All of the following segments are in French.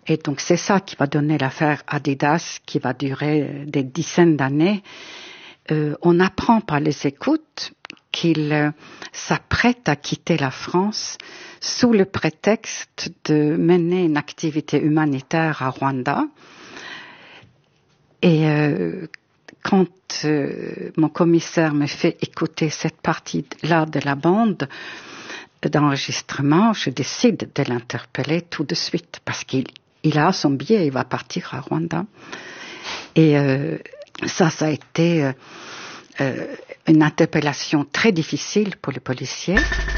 Et donc c'est ça qui va donner l'affaire Adidas, qui va durer des dizaines d'années. On apprend par les écoutes qu'il s'apprête à quitter la France sous le prétexte de mener une activité humanitaire à Rwanda. Et quand mon commissaire me fait écouter cette partie-là de la bande d'enregistrement, je décide de l'interpeller tout de suite parce qu'il a son billet, il va partir à Rwanda. Et ça a été une interpellation très difficile pour le policier.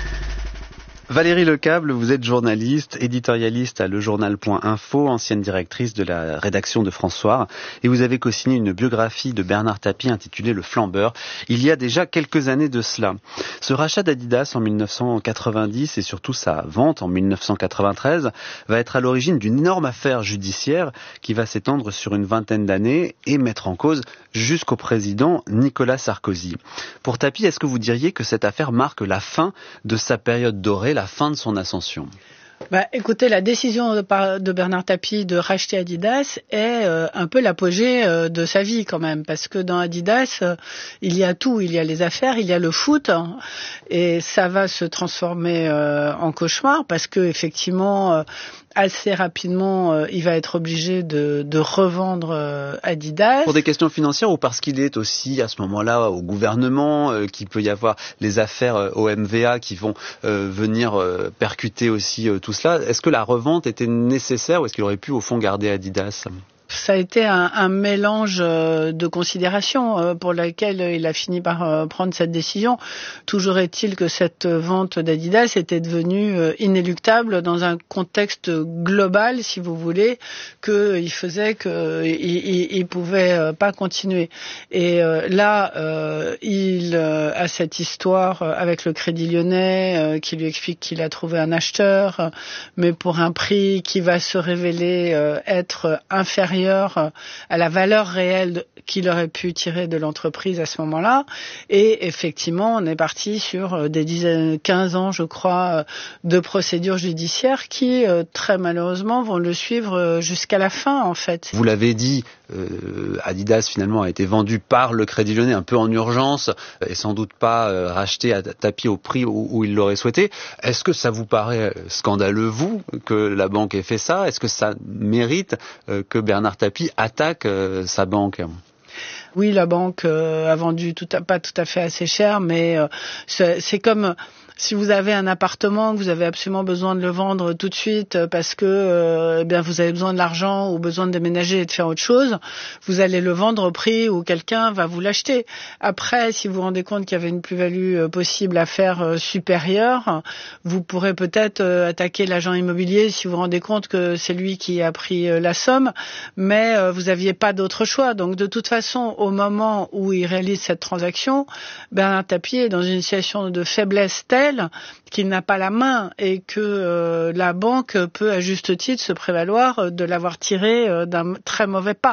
Valérie Lecable, vous êtes journaliste, éditorialiste à lejournal.info, ancienne directrice de la rédaction de François, et vous avez co-signé une biographie de Bernard Tapie intitulée Le Flambeur, il y a déjà quelques années de cela. Ce rachat d'Adidas en 1990 et surtout sa vente en 1993 va être à l'origine d'une énorme affaire judiciaire qui va s'étendre sur une vingtaine d'années et mettre en cause jusqu'au président Nicolas Sarkozy. Pour Tapie, est-ce que vous diriez que cette affaire marque la fin de sa période dorée, la fin de son ascension? Écoutez, la décision de Bernard Tapie de racheter Adidas est un peu l'apogée de sa vie quand même, parce que dans Adidas, il y a tout, il y a les affaires, il y a le foot, et ça va se transformer en cauchemar, parce que effectivement, assez rapidement, il va être obligé de revendre Adidas. Pour des questions financières ou parce qu'il est aussi à ce moment-là au gouvernement, qu'il peut y avoir les affaires OMVA qui vont venir percuter aussi tout cela. Est-ce que la revente était nécessaire ou est-ce qu'il aurait pu au fond garder Adidas ? Ça a été un mélange de considérations pour laquelle il a fini par prendre cette décision. Toujours est-il que cette vente d'Adidas était devenue inéluctable dans un contexte global, si vous voulez, qu'il faisait qu'il pouvait pas continuer. Et là, il a cette histoire avec le Crédit Lyonnais qui lui explique qu'il a trouvé un acheteur, mais pour un prix qui va se révéler être inférieur à la valeur réelle qu'il aurait pu tirer de l'entreprise à ce moment-là. Et effectivement, on est parti sur des dizaines, 15 ans, je crois, de procédures judiciaires qui, très malheureusement, vont le suivre jusqu'à la fin, en fait. Vous l'avez dit, Adidas finalement a été vendu par le Crédit Lyonnais un peu en urgence et sans doute pas racheté à Tapie au prix où il l'aurait souhaité. Est-ce que ça vous paraît scandaleux, vous, que la banque ait fait ça? Est-ce que ça mérite que Bernard Tapie attaque sa banque? Oui, la banque a vendu pas tout à fait assez cher, mais c'est comme si vous avez un appartement, que vous avez absolument besoin de le vendre tout de suite parce que vous avez besoin de l'argent ou besoin de déménager et de faire autre chose, vous allez le vendre au prix où quelqu'un va vous l'acheter. Après, si vous vous rendez compte qu'il y avait une plus-value possible à faire supérieure, vous pourrez peut-être attaquer l'agent immobilier si vous vous rendez compte que c'est lui qui a pris la somme, mais vous n'aviez pas d'autre choix. Donc de toute façon, au moment où il réalise cette transaction, Bernard Tapie est dans une situation de faiblesse telle qu'il n'a pas la main et que la banque peut à juste titre se prévaloir de l'avoir tiré d'un très mauvais pas.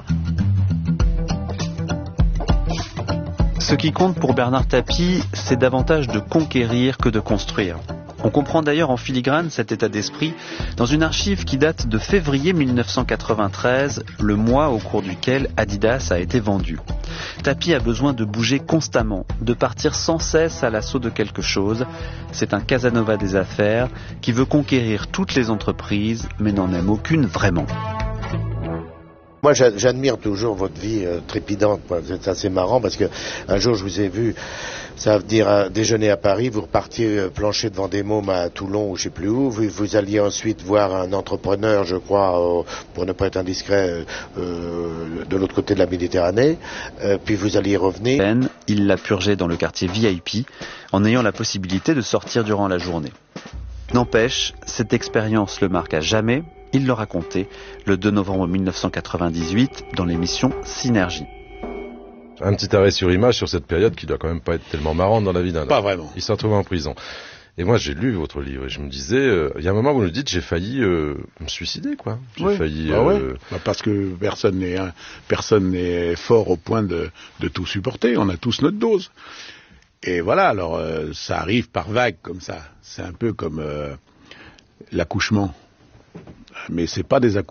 Ce qui compte pour Bernard Tapie, c'est davantage de conquérir que de construire. On comprend d'ailleurs en filigrane cet état d'esprit dans une archive qui date de février 1993, le mois au cours duquel Adidas a été vendu. Tapie a besoin de bouger constamment, de partir sans cesse à l'assaut de quelque chose. C'est un Casanova des affaires qui veut conquérir toutes les entreprises, mais n'en aime aucune vraiment. Moi, j'admire toujours votre vie trépidante. C'est assez marrant parce que un jour, je vous ai vu, ça veut dire déjeuner à Paris, vous repartiez plancher devant des mômes à Toulon ou je sais plus où. Vous alliez ensuite voir un entrepreneur, je crois, pour ne pas être indiscret, de l'autre côté de la Méditerranée. Puis vous alliez revenir. Il l'a purgé dans le quartier VIP en ayant la possibilité de sortir durant la journée. N'empêche, cette expérience le marque à jamais. Il le racontait le 2 novembre 1998 dans l'émission Synergie. Un petit arrêt sur image sur cette période qui doit quand même pas être tellement marrante dans la vie d'un homme. Pas vraiment. Il s'est retrouvé en prison. Et moi, j'ai lu votre livre et je me disais, il y a un moment où vous nous dites, j'ai failli me suicider, quoi. J'ai failli. Parce que personne n'est fort au point de tout supporter. On a tous notre dose. Et voilà. Alors, ça arrive par vagues comme ça. C'est un peu comme l'accouchement. Mais c'est pas des accouchements